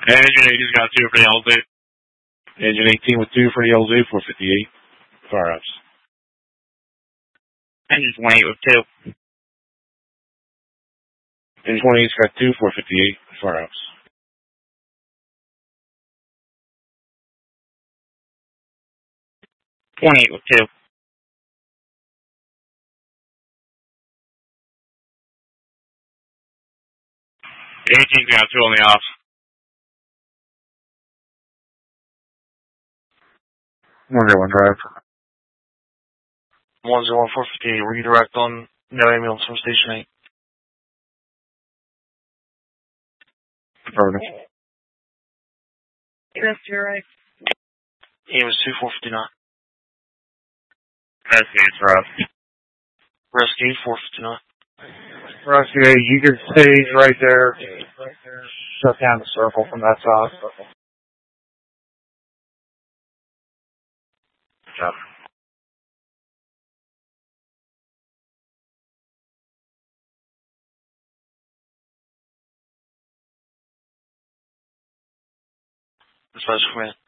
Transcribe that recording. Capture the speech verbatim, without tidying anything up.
Engine eighteen's got two for the L Z. Engine eighteen with two for the L Z, four fifty-eight. Fire ups. Engine twenty-eight with two. Engine twenty-eight's got two, four fifty-eight. Fire ups. twenty-eight with two. eighteen's got two on the ops. one zero one drive. one zero one four fifty-eight, redirect on no ambulance from Station eight. Affirmative. Left to your right. E was two four fifty-nine. Rescue is rough. Rescue four fifty-nine. Rescue eight, you can stage right there. Shut down the circle from that side. Good job. Dispatch command.